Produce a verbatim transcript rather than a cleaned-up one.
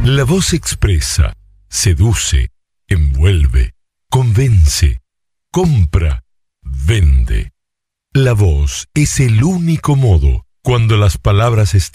La voz expresa, seduce, envuelve, convence, compra, vende. La voz es el único modo cuando las palabras están